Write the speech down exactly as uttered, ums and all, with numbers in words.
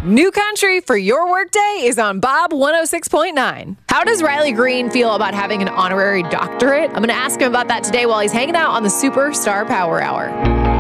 New Country for your workday is on Bob one oh six point nine. How does Riley Green feel about having an honorary doctorate? I'm going to ask him about that today while he's hanging out on the Superstar Power Hour.